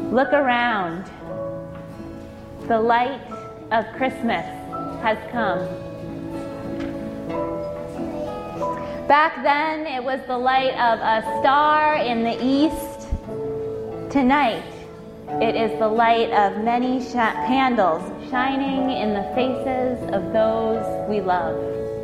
Look around. The light of Christmas has come. Back then, it was the light of a star in the east. Tonight, it is the light of many candles shining in the faces of those we love.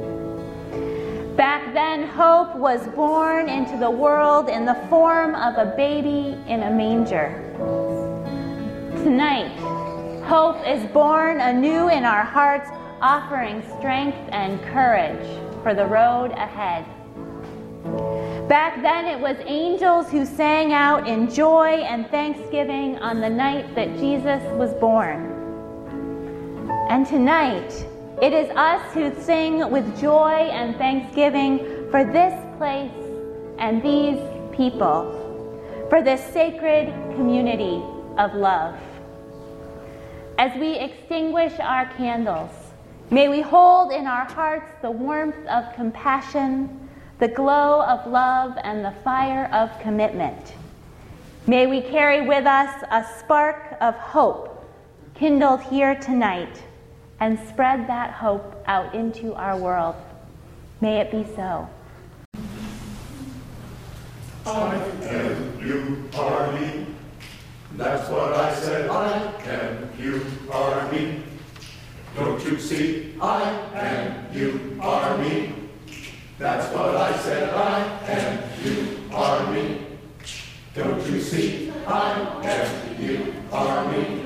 Back then, hope was born into the world in the form of a baby in a manger. Tonight, hope is born anew in our hearts, offering strength and courage for the road ahead. Back then, it was angels who sang out in joy and thanksgiving on the night that Jesus was born. And tonight, it is us who sing with joy and thanksgiving for this place and these people, for this sacred community of love. As we extinguish our candles, may we hold in our hearts the warmth of compassion, the glow of love, and the fire of commitment. May we carry with us a spark of hope kindled here tonight and spread that hope out into our world. May it be so. I can, you are me. That's what I said. I can, you are me. Don't you see? I can, you are me. That's what I said. I can, you are me. Don't you see? I can, you are me.